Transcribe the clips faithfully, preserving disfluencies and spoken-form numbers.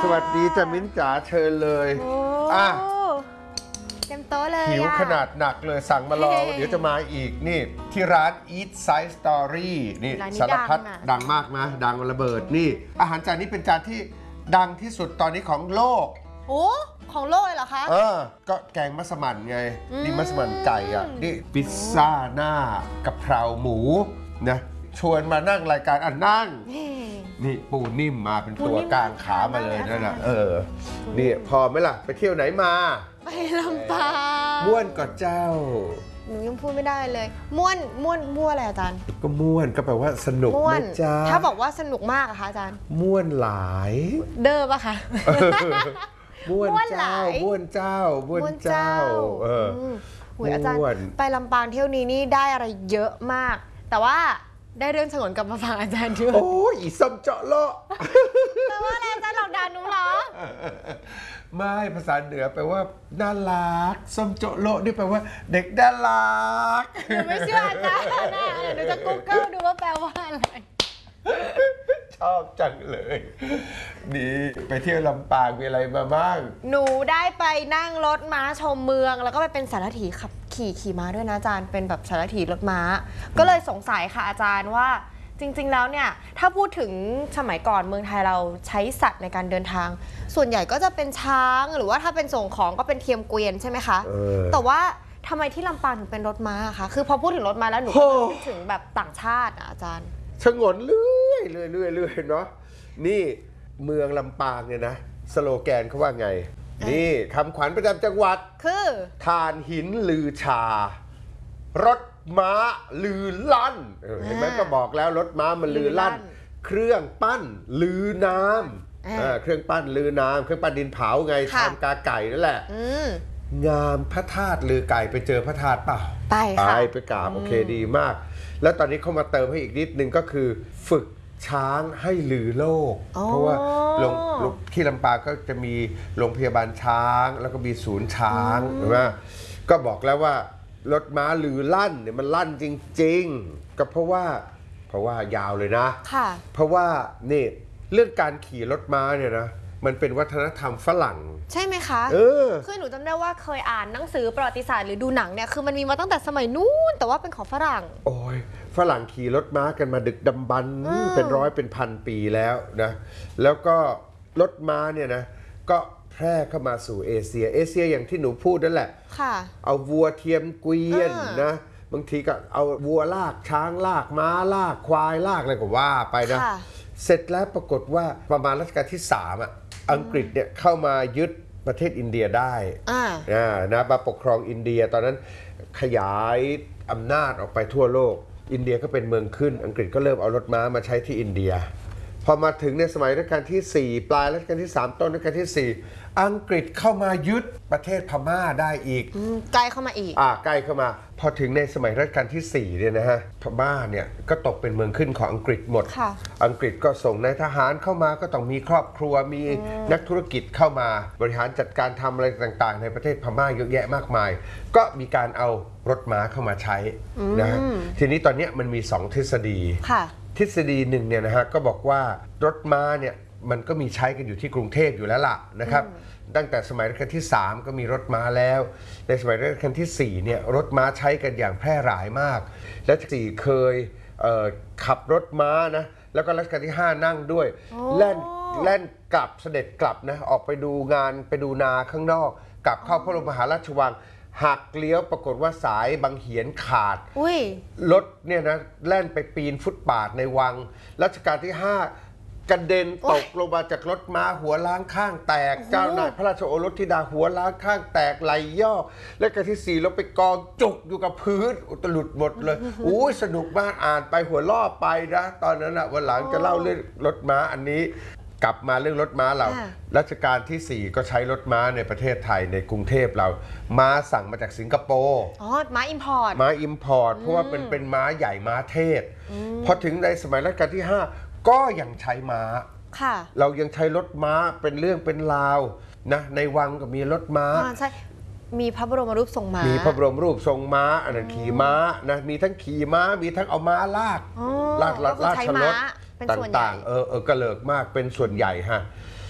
สวัสดีจ้ะมิ้นจ๋าเชิญเลยอ่ะเต็มโต๊ะเลยหิวขนาดหนักเลยสั่งมารอเดี๋ยวจะมาอีกนี่ที่ร้าน Eat Side Story นี่สารพัดดังมากนะดังระเบิดนี่อาหารจานนี้เป็นจานที่ดังที่สุดตอนนี้ของโลกโอ้ของโลกเลยเหรอคะเออก็แกงมัสมั่นไงนี่มัสมั่นไก่อ่ะนี่พิซซ่าหน้ากะเพราหมูนะชวนมานั่งรายการอ่ะนั่งนี่ปูนิ่มมาเป็นตัวกลางขามาเลยนั่นน่ะเออนี่พอไหมล่ะไปเที่ยวไหนมาไปลำปางม่วนก็เจ้าหนูยังพูดไม่ได้เลยม่วนม่วนม่วนอะไรอาจารย์ก็ม่วนก็แปลว่าสนุกนะจ๊ะถ้าบอกว่าสนุกมากอะคะอาจารย์ม่วนหลายเด้อปะคะม่วนเจ้าม่วนเจ้าม่วนเจ้าเออหุยอาจารย์ไปลำปางเที่ยวนี้นี่ได้อะไรเยอะมากแต่ว่าได้เรื่องฉงนกลับมาฟังอาจารย์ด้วยโอ้ยอีส้มเจาะโลแปลว่าอะไรอาจารย์หลอกด่าหนูเหรอไม่ภาษาเหนือแปลว่าน่ารักส้มโจโลนี่แปลว่าเด็กน่ารักหนูไม่เชื่ออาจารย์นะเดี๋ยวหนูจะ Google ดูว่าแปลว่าอะไรชอบจังเลยนี่ไปเที่ยวลำปางมีอะไรมาบ้างหนูได้ไปนั่งรถม้าชมเมืองแล้วก็ไปเป็นสารถีขับขี่ขี่ม้าด้วยนะอาจารย์เป็นแบบสารถีรถม้าก็เลยสงสัยค่ะอาจารย์ว่าจริงๆแล้วเนี่ยถ้าพูดถึงสมัยก่อนเมืองไทยเราใช้สัตว์ในการเดินทางส่วนใหญ่ก็จะเป็นช้างหรือว่าถ้าเป็นส่งของก็เป็นเทียมเกวียนใช่ไหมคะแต่ว่าทำไมที่ลำปางถึงเป็นรถม้าคะคือพอพูดถึงรถม้าแล้วหนูก็นึกถึงแบบต่างชาติอาจารย์ชงนเรื่อยเรื่อยเรื่อยเรื่อยเนาะนี่เมืองลำปางเนี่ยนะสโลแกนเขาว่าไงนี่คำขวัญประจำจังหวัดคือถ่านหินลือชารถม้าลือลั่นเห็นไหมก็บอกแล้วรถม้ามันลือลั่นเครื่องปั้นลือน้ำเครื่องปั้นลือน้ำเครื่องปั้นดินเผาไงทำกาไก่นั่นแหละงามพระธาตุลือไก่ไปเจอพระธาตุเปล่าไปค่ะไปกราบโอเคดีมากแล้วตอนนี้เขามาเติมให้อีกนิดนึงก็คือฝึกช้างให้ลือโลกเพราะว่าที่ลำปางก็จะมีโรงพยาบาลช้างแล้วก็มีศูนย์ช้างใช่ไหมก็บอกแล้วว่ารถม้าลือลั่นเนี่ยมันลั่นจริงๆก็เพราะว่าเพราะว่ายาวเลยนะค่ะเพราะว่านี่เรื่องการขี่รถม้าเนี่ยนะมันเป็นวัฒนธรรมฝรั่งใช่ไหมคะเออคือหนูจำได้ว่าเคยอ่านหนังสือประวัติศาสตร์หรือดูหนังเนี่ยคือมันมีมาตั้งแต่สมัยนู้นแต่ว่าเป็นของฝรั่งโอ้ยฝรั่งขี่รถม้ากันมาดึกดำบรรพ์เป็นร้อยเป็นพันปีแล้วนะแล้วก็รถม้าเนี่ยนะก็แพร่เข้ามาสู่เอเชียเอเชียอย่างที่หนูพูดนั่นแหละค่ะเอาวัวเทียมเกวียนนะบางทีก็เอาวัวลากช้างลากม้าลากควายลากอะไรก็ว่าไปนะเสร็จแล้วปรากฏว่าประมาณรัชกาลที่สามอ่ะอังกฤษเนี่ยเข้ามายึดประเทศอินเดียได้อ่านะมาปกครองอินเดียตอนนั้นขยายอำนาจออกไปทั่วโลกอินเดียก็เป็นเมืองขึ้นอังกฤษก็เริ่มเอารถม้ามาใช้ที่อินเดียพอมาถึงในสมัยรัชกาลที่สี่ปลายรัชกาลที่สามต้นรัชกาลที่สี่อังกฤษเข้ามายึดประเทศพม่าได้อีกใกล้เข้ามาอีกอ่าใกล้เข้ามาพอถึงในสมัยรัชกาลที่สี่เนี่ยนะฮะพม่าเนี่ยก็ตกเป็นเมืองขึ้นของอังกฤษหมดอังกฤษก็ส่งนายทหารเข้ามาก็ต้องมีครอบครัวมีนักธุรกิจเข้ามาบริหารจัดการทำอะไรต่างๆในประเทศพม่าเยอะแยะมากมายก็มีการเอารถม้าเข้ามาใช้นะฮะทีนี้ตอนนี้มันมีสองทฤษฎีทฤษฎีหนึ่งเนี่ยนะฮะก็บอกว่ารถม้าเนี่ยมันก็มีใช้กันอยู่ที่กรุงเทพอยู่แล้วล่ะนะครับตั้งแต่สมัยรัชกาลที่สามก็มีรถม้าแล้วในสมัยรัชกาลที่สี่เนี่ยรถม้าใช้กันอย่างแพร่หลายมากและสี่เคยเอ่อขับรถม้านะแล้วก็รัชกาลที่ห้านั่งด้วยแล่นแล่นกลับเสด็จกลับนะออกไปดูงานไปดูนาข้างนอกกลับเข้าพระบรมมหาราชวังหักเลี้ยวปรากฏว่าสายบางเหียนขาดรถเนี่ยนะแล่นไปปีนฟุตบาทในวังรัชกาลที่ห้ากระเด็นตกลงมาจากรถม้าหัวล้างข้างแตกเจ้านายพระราชโอรสธิดาหัวล้างข้างแตกไหลย่อและกระที่สี่เราไปกองจุกอยู่กับพื้นอุตลุดหมดเลยอุ้ยสนุกมากอ่านไปหัวล่อไปนะตอนนั้นอ่ะวันหลังจะเล่าเรื่องรถม้าอันนี้กลับมาเรื่องรถม้าเรารัชกาลที่สี่ก็ใช้รถม้าในประเทศไทยในกรุงเทพเราม้าสั่งมาจากสิงคโปร์อ๋อม้าอิมพอร์ตม้าอิมพอร์ตเพราะว่าเป็นเป็นม้าใหญ่ม้าเทศพอถึงในสมัยรัชกาลที่ห้าก็ยังใช้ม้าเรายังใช้รถม้าเป็นเรื่องเป็นราวนะในวังก็มีรถม้าใช่มีพระบรมรูปทรงม้ามีพระบรมรูปทรงม้าอันนั้นขี่ม้านะมีทั้งขี่ม้ามีทั้งเอาม้าลากลากลากลากชนรถต่างๆเออเออกระเลิกมากเป็นส่วนใหญ่ฮะท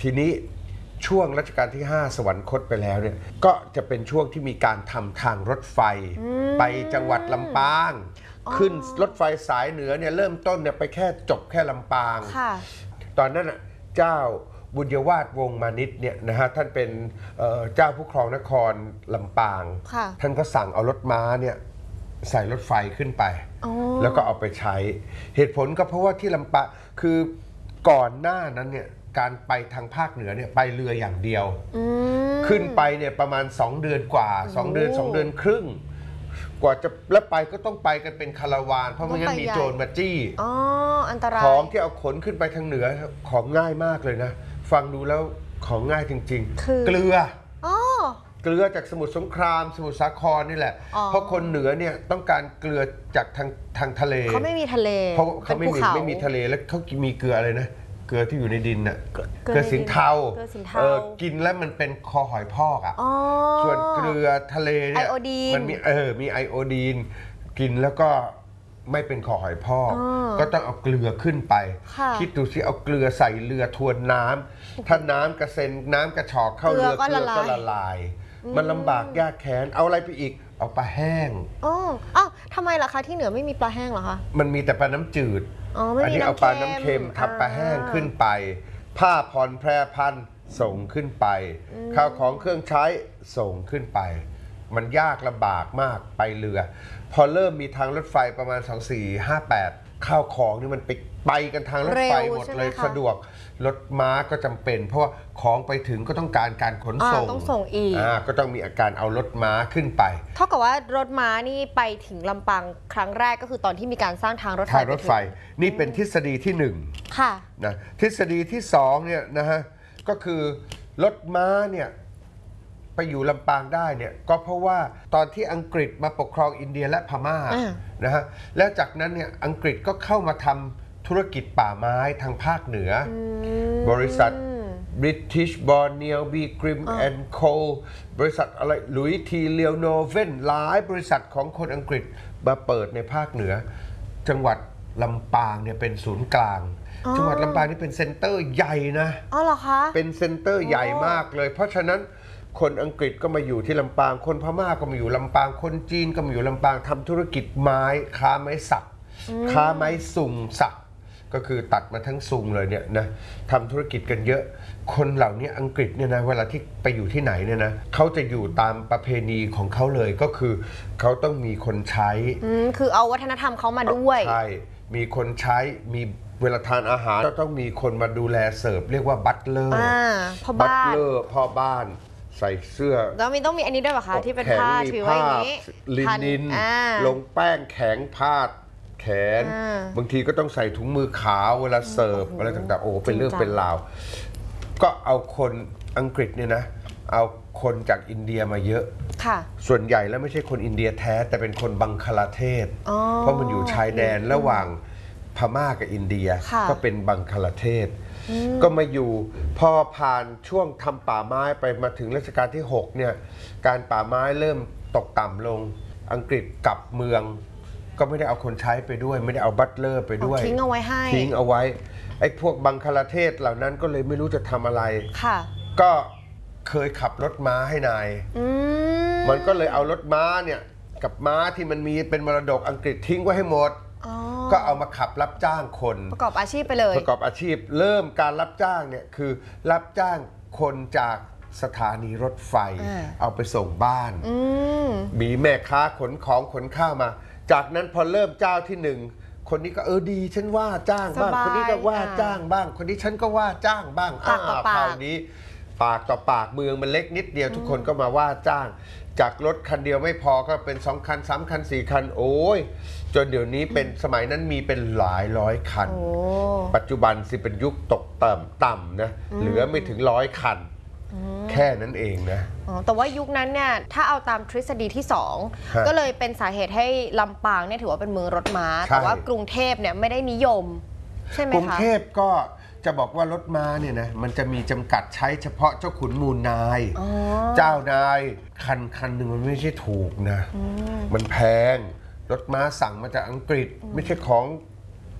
ทีนี้ช่วงรัชกาลที่ห้าสวรรคตไปแล้วเนี่ยก็จะเป็นช่วงที่มีการทำทางรถไฟไปจังหวัดลำปางขึ้นรถไฟสายเหนือเนี่ยเริ่มต้นเนี่ยไปแค่จบแค่ลำปางตอนนั้นเจ้าบุญยวาทวงศ์มานิชเนี่ยนะฮะท่านเป็นเจ้าผู้ครองนครลำปางท่านก็สั่งเอารถม้าเนี่ยใส่รถไฟขึ้นไปแล้วก็เอาไปใช้เหตุผลก็เพราะว่าที่ลำปางคือก่อนหน้านั้นเนี่ยการไปทางภาคเหนือเนี่ยไปเรืออย่างเดียวขึ้นไปเนี่ยประมาณสองเดือนกว่าสองเดือนสองเดือนครึ่งกว่าจะแล้วไปก็ต้องไปกันเป็นคาราวานเพราะไม่งั้นมีโจรมาจี้อ๋ออันตรายของที่เอาขนขึ้นไปทางเหนือของง่ายมากเลยนะฟังดูแล้วของง่ายจริงๆเกลือเกลือจากสมุทรสงครามสมุทรสาครนี่แหละเพราะคนเหนือเนี่ยต้องการเกลือจากทางทางทะเลเขาไม่มีทะเลเพราะเขาไม่มีไม่มีทะเลแล้วเขามีเกลืออะไรนะเกลือที่อยู่ในดินน่ะเกลือสินเทาเออกินแล้วมันเป็นคอหอยพอกอ่ะส่วนเกลือทะเลเนี่ยมันมีเออมีไอโอดีนกินแล้วก็ไม่เป็นคอหอยพอกก็ต้องเอาเกลือขึ้นไปคิดดูสิเอาเกลือใส่เรือทวนน้ำถ้าน้ำกระเซ็นน้ำกระชอกเข้าเรือเกลือก็ละลายมันลำบากยากแค้นเอาอะไรไปอีกเอาปลาแห้งอ๋ออ้าวทำไมล่ะคะที่เหนือไม่มีปลาแห้งเหรอคะมันมีแต่ปลาน้ำจืดอันนี้เอาปลาน้ำเค็มทับปลาแห้งขึ้นไปผ้าผ่อนแพรพันส่งขึ้นไปข้าวของเครื่องใช้ส่งขึ้นไปมันยากลำบากมากไปเรือพอเริ่มมีทางรถไฟประมาณสองสี่ห้าแปดข้าวของนี่มันไปไปกันทางรถไฟหมดเลยสะดวกรถม้าก็จำเป็นเพราะว่าของไปถึงก็ต้องการการขนส่งต้องส่งอีกก็ต้องมีอาการเอารถม้าขึ้นไปเท่ากับว่ารถม้านี่ไปถึงลำปางครั้งแรกก็คือตอนที่มีการสร้างทางรถไฟทางรถไฟนี่เป็นทฤษฎีที่หนึ่งค่ะนะทฤษฎีที่สองเนี่ยนะฮะก็คือรถม้าเนี่ยไปอยู่ลำปางได้เนี่ยก็เพราะว่าตอนที่อังกฤษมาปกครองอินเดียและพม่านะฮะแล้วจากนั้นเนี่ยอังกฤษก็เข้ามาทำธุรกิจป่าไม้ทางภาคเหนือบริษัท British Borneo Beecrim and Co บริษัทอะไรหลุยทีเลียวโนเวนหลายบริษัทของคนอังกฤษมาเปิดในภาคเหนือจังหวัดลำปางเนี่ยเป็นศูนย์กลางจังหวัดลำปางนี่เป็นเซ็นเตอร์ใหญ่นะอ๋อเหรอคะเป็นเซ็นเตอร์ใหญ่มากเลยเพราะฉะนั้นคนอังกฤษก็มาอยู่ที่ลำปางคนพม่าก็มาอยู่ลำปางคนจีนก็มาอยู่ลำปางทำธุรกิจไม้ค้าไม้สักค้าไม้สุงสักก็คือตัดมาทั้งสุงเลยเนี่ยนะทำธุรกิจกันเยอะคนเหล่านี้อังกฤษเนี่ยนะเวลาที่ไปอยู่ที่ไหนเนี่ยนะเขาจะอยู่ตามประเพณีของเขาเลยก็คือเขาต้องมีคนใช้คือเอาวัฒนธรรมเขามาด้วยใช่มีคนใช้มีเวลาทานอาหารก็ต้องมีคนมาดูแลเสิร์ฟเรียกว่าบัตเลอร์บัตเลอร์พ่อบ้านใส่เสื้อแล้วมีต้องมีอันนี้ด้วยป่ะคะที่เป็นผ้าถือไว้อย่างนี้ลินินลงแป้งแข็งพาดแขนบางทีก็ต้องใส่ถุงมือขาวเวลาเสิร์ฟอะไรต่างๆโอ้เป็นเรื่องเป็นราวก็เอาคนอังกฤษเนี่ยนะเอาคนจากอินเดียมาเยอะส่วนใหญ่แล้วไม่ใช่คนอินเดียแท้แต่เป็นคนบังคลาเทศเพราะมันอยู่ชายแดนระหว่างพม่ากับอินเดียก็เป็นบังคลาเทศก็มาอยู่พอผ่านช่วงทำป่าไม้ไปมาถึงรัชกาลที่หกเนี่ยการป่าไม้เริ่มตกต่ำลงอังกฤษกลับเมืองก็ไม่ได้เอาคนใช้ไปด้วยไม่ได้เอาบัตเลอร์ไปด้วยทิ้งเอาไว้ให้ทิ้งเอาไว้ไอ้พวกบังคลาเทศเหล่านั้นก็เลยไม่รู้จะทำอะไรค่ะก็เคยขับรถม้าให้นายมันก็เลยเอารถม้าเนี่ยกับม้าที่มันมีเป็นมรดกอังกฤษทิ้งไว้ให้หมดก็เอามาขับรับจ้างคนประกอบอาชีพไปเลยประกอบอาชีพเริ่มการรับจ้างเนี่ยคือรับจ้างคนจากสถานีรถไฟเอาไปส่งบ้านมีแม่ค้าขนของขนข้าวมาจากนั้นพอเริ่มเจ้าที่หนึ่งคนนี้ก็เออดีฉันว่าจ้างบ้างคนนี้ก็ว่าจ้างบ้างคนนี้ฉันก็ว่าจ้างบ้างปากต่อปากคราวนี้ปากต่อปากเมืองมันเล็กนิดเดียวทุกคนก็มาว่าจ้างจากรถคันเดียวไม่พอก็เป็นสองคันสามคันสี่คันโอ้ยจนเดี๋ยวนี้เป็นสมัยนั้นมีเป็นหลายร้อยคันปัจจุบันสิเป็นยุคตกต่ำต่ำนะเหลือไม่ถึงร้อยคันแค่นั้นเองนะแต่ว่ายุคนั้นเนี่ยถ้าเอาตามทฤษฎีที่สองก็เลยเป็นสาเหตุให้ลำปางเนี่ยถือว่าเป็นเมืองรถม้าแต่ว่ากรุงเทพเนี่ยไม่ได้นิยมใช่ไหมคะกรุงเทพก็จะบอกว่ารถม้าเนี่ยนะมันจะมีจำกัดใช้เฉพาะเจ้าขุนมูลนายเจ้านายคันคันหนึ่งมันไม่ใช่ถูกนะมันแพงรถม้าสั่งมาจากอังกฤษไม่ใช่ของ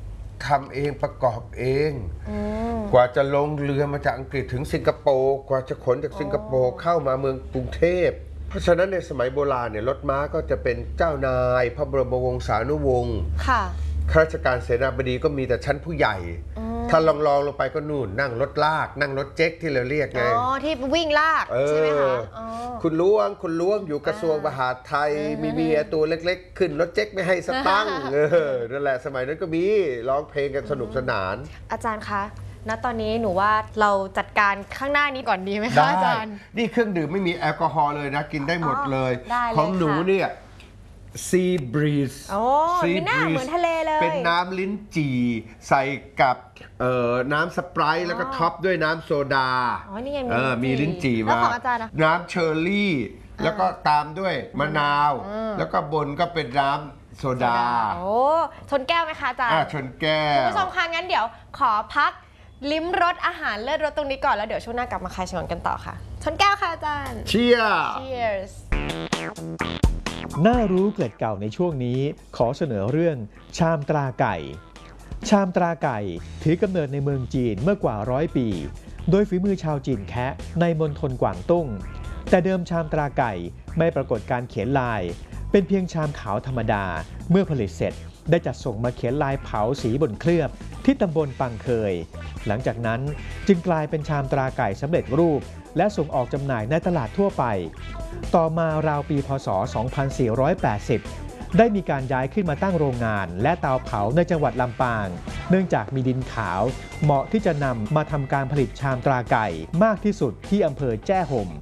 ทำเองประกอบเองกว่าจะลงเรือมาจากอังกฤษถึงสิงคโปร์กว่าจะขนจากสิงคโปร์เข้ามาเมืองกรุงเทพเพราะฉะนั้นในสมัยโบราณเนี่ยรถม้าก็จะเป็นเจ้านายพระบรมวงศานุวงศ์ค่ะข้าราชการเสนาบดีก็มีแต่ชั้นผู้ใหญ่ถ้าลองลองลงไปก็นู่นนั่งรถลากนั่งรถเจ๊กที่เราเรียกไงอ๋อที่วิ่งลากใช่ไหมคะคุณล้วงคุณล้วงอยู่กระทรวงมหาดไทยมีเมียตัวเล็กๆขึ้นรถเจ๊กไม่ให้สตังค์เออนั่นแหละสมัยนั้นก็มีร้องเพลงกันสนุกสนานอาจารย์คะณตอนนี้หนูว่าเราจัดการข้างหน้านี้ก่อนดีไหมคะอาจารย์นี่เครื่องดื่มไม่มีแอลกอฮอล์เลยนะกินได้หมดเลยของหนูเนี่ยซีบรีสโอ้มีหน้าเหมือนทะเลเลยเป็นน้ำลิ้นจี่ใส่กับน้ำสไปร์ท์แล้วก็ท็อปด้วยน้ำโซดาอ๋อนี่ไงมีลิ้นจี่มาน้ำเชอร์รี่แล้วก็ตามด้วยมะนาวแล้วก็บนก็เป็นน้ำโซดาโอ้ชนแก้วไหมคะอาจารย์ชนแก้วคุณผู้ชมคะงั้นเดี๋ยวขอพักลิ้มรสอาหารเลิศรสตรงนี้ก่อนแล้วเดี๋ยวช่วงหน้ากลับมาคลายฉงนกันต่อค่ะชนแก้วค่ะอาจารย์ Cheers Cheers น่ารู้เกิดเก่าในช่วงนี้ขอเสนอเรื่องชามตราไก่ชามตราไก่ถือกำเนิดในเมืองจีนเมื่อกว่าร้อยปีโดยฝีมือชาวจีนแคะในมณฑลกวางตุ้งแต่เดิมชามตราไก่ไม่ปรากฏการเขียนลายเป็นเพียงชามขาวธรรมดาเมื่อผลิตเสร็จได้จัดส่งมาเขียนลายเผาสีบนเคลือบที่ตำบลปังเคยหลังจากนั้นจึงกลายเป็นชามตราไก่สำเร็จรูปและส่งออกจำหน่ายในตลาดทั่วไปต่อมาราวปีพ.ศ. สองพันสี่ร้อยแปดสิบได้มีการย้ายขึ้นมาตั้งโรงงานและเตาเผาในจังหวัดลำปางเนื่องจากมีดินขาวเหมาะที่จะนำมาทำการผลิตชามตราไก่มากที่สุดที่อำเภอแจ้ห่ม